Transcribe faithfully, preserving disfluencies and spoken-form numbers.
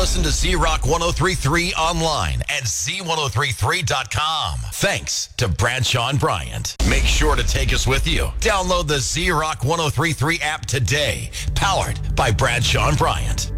listen to Z-Rock one oh three point three online at Z ten thirty-three dot com. Thanks to Bradshaw and Bryant. Make sure to take us with you. Download the Z-Rock one oh three point three app today. Powered by Bradshaw and Bryant.